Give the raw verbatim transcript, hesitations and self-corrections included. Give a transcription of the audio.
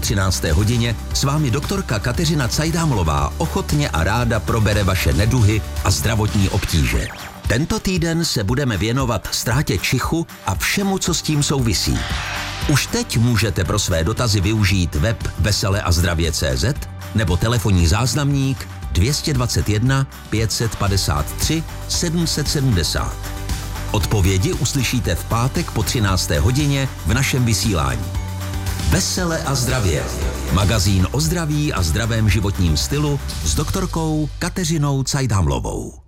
třinácté hodině s vámi doktorka Kateřina Cajdámlová ochotně a ráda probere vaše neduhy a zdravotní obtíže. Tento týden se budeme věnovat ztrátě čichu a všemu, co s tím souvisí. Už teď můžete pro své dotazy využít web vesele a zdravě tečka cé zet nebo telefonní záznamník dvě stě dvacet jedna pět set padesát tři sedm set sedmdesát. Odpovědi uslyšíte v pátek po třinácté hodině v našem vysílání. Vesele a zdravě. Magazín o zdraví a zdravém životním stylu s doktorkou Kateřinou Cajdámlovou.